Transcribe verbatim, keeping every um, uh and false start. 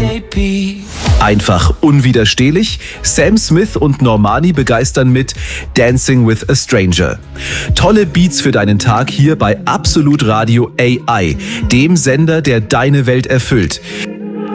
Einfach unwiderstehlich? Sam Smith und Normani begeistern mit Dancing with a Stranger. Tolle Beats für deinen Tag hier bei Absolut Radio A I, dem Sender, der deine Welt erfüllt.